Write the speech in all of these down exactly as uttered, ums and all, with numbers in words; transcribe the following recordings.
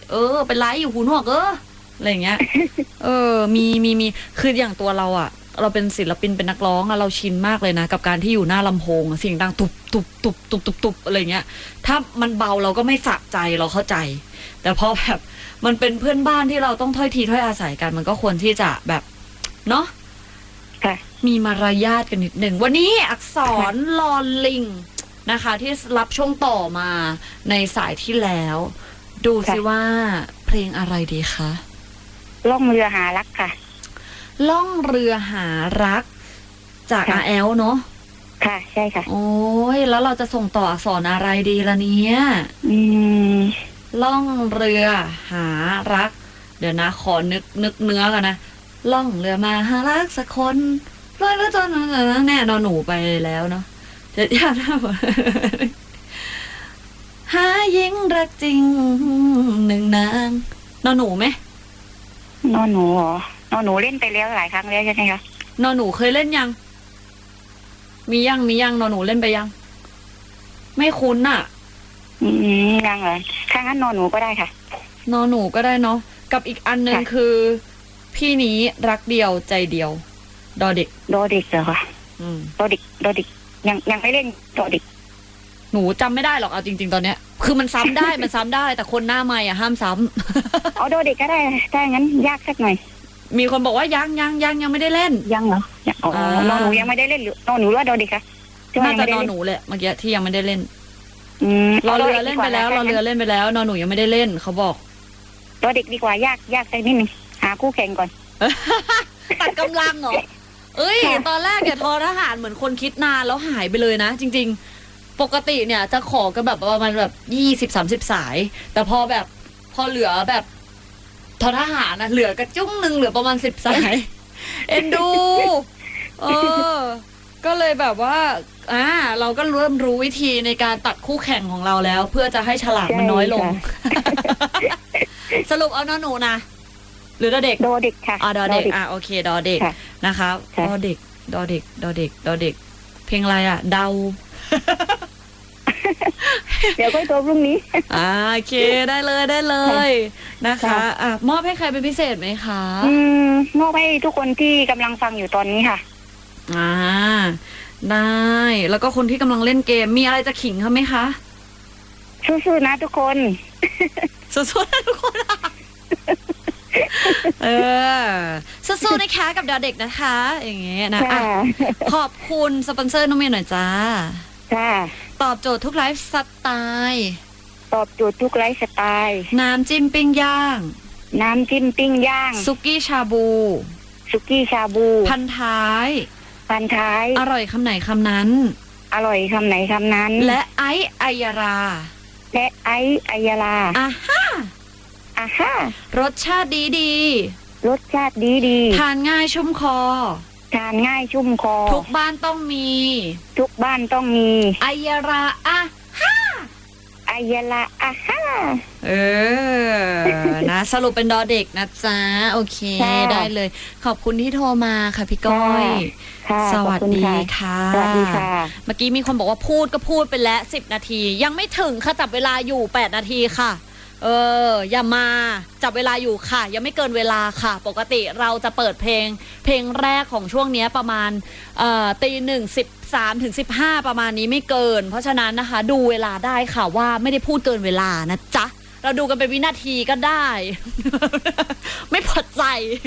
เออเป็นไรอยู่หูหนวกเอออะไรอย่างเงี้ยเออมีมีมีคืออย่างตัวเราอะเราเป็นศิลปินเป็นนักร้องอะเราชินมากเลยนะกับการที่อยู่หน้าลำโพงเสียงดังตุบตุบตุบตุบตุบตุบอะไรเงี้ยถ้ามันเบาเราก็ไม่สะใจเราเข้าใจ แต่พอแบบมันเป็นเพื่อนบ้านที่เราต้องถ้อยทีถ้อยอาศัยกันมันก็ควรที่จะแบบเนาะมีมารยาทกันนิดหนึ่งวันนี้อักษรลอลิงนะคะที่รับช่วงต่อมาในสายที่แล้วดูสิว่าเพลงอะไรดีคะล่องเรือหารักค่ะล่องเรือหารักจากอาแอลเนาะค่ะใช่ค่ะโอ้ยแล้วเราจะส่งต่ออักษรอะไรดีล่ะเนี่ยอืมล่องเรือหารักเดี๋ยวนะขอนึกนึกเนื้อกันนะล่องเรือมาหารักสักคนลอยเรือจนแน่นอนหนูไปแล้วเนาะจะยากนะหาหญิงรักจริงหนึ่งนางนอนหนูไหมนอนหนูเหรอนอนหนูเล่นไปแล้วหลายครั้งแล้วใช่ไหมคะนอนหนูเคยเล่นยังมียังมียังนอนหนูเล่นไปยังไม่คุ้นอ่ะอืมยังเหรอถ้างั้นนอนหนูก็ได้ค่ะนอนหนูก็ได้เนาะกับอีกอันนึงคือพี่นี้รักเดียวใจเดียวดอเด็กดอเด็กเหรอคะอืมดอเด็กดอเด็กยังยังไม่เล่นดอเด็กหนูจำไม่ได้หรอกเอาจริงๆตอนเนี้ยคือมันซ้ำได้มันซ้ำได้แต่คนหน้าใหม่อ่ะห้ามซ้ำเอาดอเด็กก็ได้ถ้างั้นยากสักหน่อยมีคนบอกว่ายังยังยังยังไม่ได้เล่นยังเหรออ๋อนอนหนูยังไม่ได้เล่นหรือนอนหนูว่าดอเด็กคะน่าจะนอนหนูแหละเมื่อกี้ที่ยังไม่ได้เล่นรอเรือเล่นไปแล้วรอเรือเล่นไปแล้วนอนหนูยังไม่ได้เล่นเขาบอกดอเด็กดีกว่ายากยากสักนิดนึงหาคู่แข่งก่อนตัดกำลังเหรอเอ้ยตอนแรกเนี่ยทอทหารเหมือนคนคิดนานแล้วหายไปเลยนะจริงๆปกติเนี่ยจะขอกันแบบประมาณแบบยี่สิบสามสิบสายแต่พอแบบพอเหลือแบบทอทหารนะเหลือกระจุ้งหนึ่งเหลือประมาณสิบสายเอ็นดูเออก็เลยแบบว่าอ่าเราก็เริ่มรู้วิธีในการตัดคู่แข่งของเราแล้วเพื่อจะให้ฉลากมันน้อยลงสรุปเอาน้องหนูนะหรือดอเด็กดอเด็กค่ะอ่าดอเด็กอ่ะโอเคดอเด็กนะคะดอเด็กดอเด็กดอเด็กดอเด็กเพลงอะไรอ่ะเดาเดี๋ยวค่อยโทรพรุ่งนี้อ่าโอเคได้เลยได้เลยนะคะอ่ะมอบให้ใครเป็นพิเศษไหมคะอืมมอบให้ทุกคนที่กำลังฟังอยู่ตอนนี้ค่ะอ่าได้แล้วก็คนที่กำลังเล่นเกมมีอะไรจะขิงเขาไหมคะสู้ๆนะทุกคนสู้ๆนะทุกคนเออสู้ๆนะคะกับดอเด็กนะคะอย่างเงี้ยนะขอบคุณสปอนเซอร์น้องเมย์หน่อยจ้าค่ะตอบโจทย์ทุกไลฟ์สไตล์ตอบโจทย์ทุกไลฟ์สไตล์น้ำจิ้มปิ้งย่างน้ำจิ้มปิ้งย่างซุกี้ชาบูซุกี้ชาบูพันท้ายพันท้ายอร่อยคำไหนคำนั้นอร่อยคำไหนคำนั้นและไอซ์อัยราและไอซ์อัยราอ่ะฮ่าอ่ะฮ่ารสชาติดีดีรสชาติดีดีทานง่ายชุ่มคอทานง่ายชุ่มคอทุกบ้านต้องมีทุกบ้านต้องมีอัยราอ่ะฮ่าอัยราอ่ะฮ่าเออนะสรุปเป็นดอเด็กนะจ๊ะโอเคได้เลยขอบคุณที่โทรมาค่ะพี่ก้อยสวัสดีค่ะสวัสดีค่ะเมื่อกี้มีคนบอกว่าพูดก็พูดไปแล้วสิบนาทียังไม่ถึงค่ะจับเวลาอยู่แปดนาทีค่ะเอออย่ามาจับเวลาอยู่ค่ะยังไม่เกินเวลาค่ะปกติเราจะเปิดเพลงเพลงแรกของช่วงนี้ประมาณเอ่อตีหนึ่งสิบสามถึงสิบห้าประมาณนี้ไม่เกินเพราะฉะนั้นนะคะดูเวลาได้ค่ะว่าไม่ได้พูดเกินเวลานะจ๊ะเราดูกันเป็นวินาทีก็ได้ ไม่พอใจ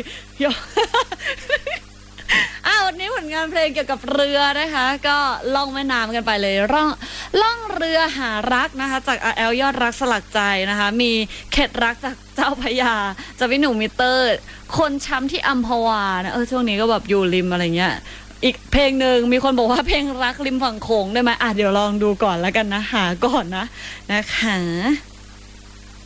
อ้าววันนี้ผลงานเพลงเกี่ยวกับเรือนะคะก็ล่องแม่น้ำกันไปเลยร่องล่องเรือหารักนะคะจากอาแอลยอดรักสลักใจนะคะมีเข็ดรักจากเจ้าพญาจากพี่หนุ่มมิเตอร์คนช้ำที่อัมพวานะเออช่วงนี้ก็แบบอยู่ริมอะไรเงี้ยอีกเพลงหนึ่งมีคนบอกว่าเพลงรักริมฝั่งโขงได้ไหมอ่ะเดี๋ยวลองดูก่อนแล้วกันนะหาก่อนนะนะคะ